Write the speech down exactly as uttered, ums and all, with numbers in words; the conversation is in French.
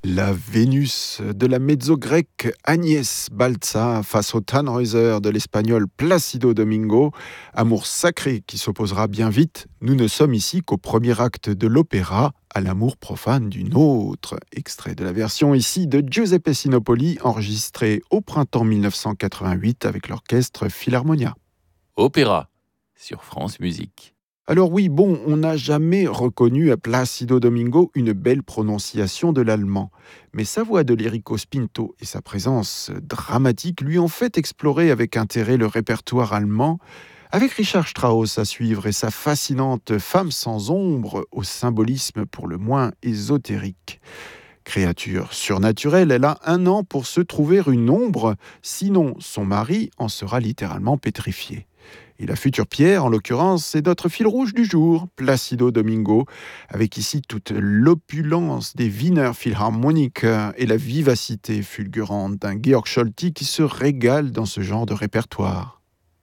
La Vénus de la mezzo-grecque Agnès Balza face au Tannhäuser de l'espagnol Plácido Domingo, amour sacré qui s'opposera bien vite. Nous ne sommes ici qu'au premier acte de l'opéra, à l'amour profane d'une autre. Extrait de la version ici de Giuseppe Sinopoli, enregistrée au printemps dix-neuf cent quatre-vingt-huit avec l'orchestre Philharmonia. Opéra sur France Musique. Alors oui, bon, on n'a jamais reconnu à Plácido Domingo une belle prononciation de l'allemand. Mais sa voix de Lerico Spinto et sa présence dramatique lui ont fait explorer avec intérêt le répertoire allemand, avec Richard Strauss à suivre et sa fascinante Femme sans ombre au symbolisme pour le moins ésotérique. Créature surnaturelle, elle a un an pour se trouver une ombre, sinon son mari en sera littéralement pétrifié. Et la future Pierre, en l'occurrence, c'est notre fil rouge du jour, Plácido Domingo, avec ici toute l'opulence des Wiener Philharmonic et la vivacité fulgurante d'un Georg Scholti qui se régale dans ce genre de répertoire.